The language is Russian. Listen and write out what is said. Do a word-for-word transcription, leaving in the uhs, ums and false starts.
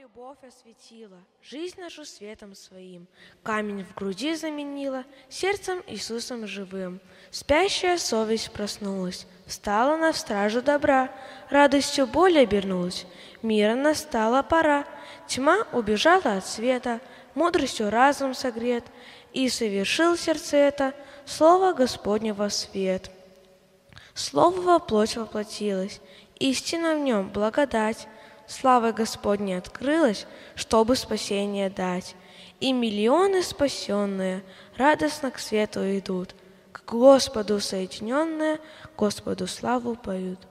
любовь осветила, жизнь нашу светом своим, камень в груди заменила сердцем Иисусом живым. Спящая совесть проснулась, встала на стражу добра, радостью боль обернулась, мира настала пора. Тьма убежала от света, мудростью разум согрет, и совершил сердце это слово Господнего свет. Слово во плоть воплотилось, истина в нем благодать, слава Господня открылась, чтобы спасение дать. И миллионы спасенные радостно к свету идут, к Господу соединенные, Господу славу поют.